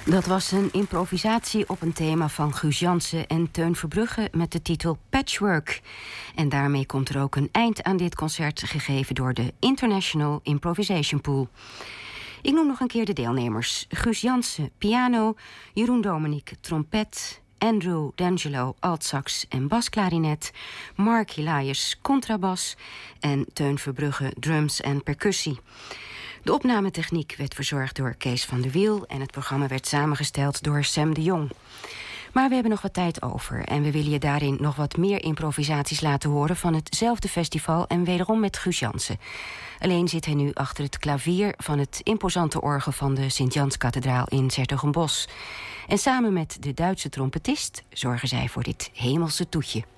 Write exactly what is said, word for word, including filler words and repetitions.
Dat was een improvisatie op een thema van Guus Jansen en Teun Verbrugge met de titel Patchwork. En daarmee komt er ook een eind aan dit concert, gegeven door de International Improvisation Pool. Ik noem nog een keer de deelnemers. Guus Jansen, piano, Jeroen Dominique, trompet, Andrew D'Angelo, altsax en basklarinet, Mark Hilaeus, contrabas en Teun Verbrugge, drums en percussie. De opnametechniek werd verzorgd door Kees van der Wiel en het programma werd samengesteld door Sam de Jong. Maar we hebben nog wat tijd over en we willen je daarin nog wat meer improvisaties laten horen van hetzelfde festival en wederom met Guus Jansen. Alleen zit hij nu achter het klavier van het imposante orgel van de Sint-Janskathedraal in 's-Hertogenbosch. En samen met de Duitse trompetist zorgen zij voor dit hemelse toetje.